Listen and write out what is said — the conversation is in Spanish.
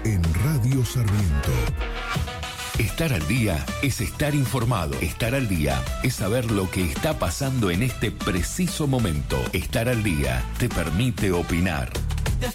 en Radio Sarmiento. Estar al día es estar informado. Estar al día es saber lo que está pasando en este preciso momento. Estar al día te permite opinar.